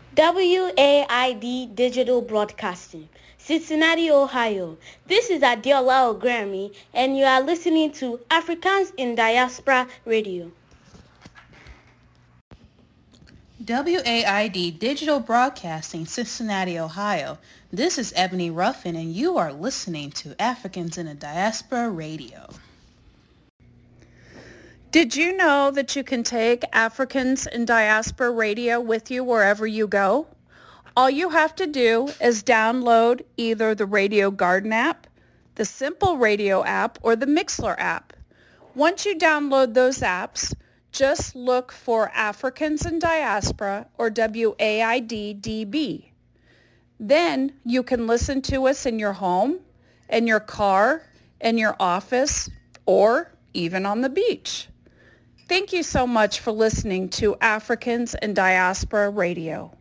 WAID Digital Broadcasting, Cincinnati, Ohio. This is Adiola Ogrami, and you are listening to Africans in Diaspora Radio. WAID Digital Broadcasting, Cincinnati, Ohio. This is Ebony Ruffin, and you are listening to Africans in a Diaspora Radio. Did you know that you can take Africans in Diaspora Radio with you wherever you go? All you have to do is download either the Radio Garden app, the Simple Radio app, or the Mixlr app. Once you download those apps, just look for Africans in Diaspora or WAID-DB. Then you can listen to us in your home, in your car, in your office, or even on the beach. Thank you so much for listening to Africans in Diaspora Radio.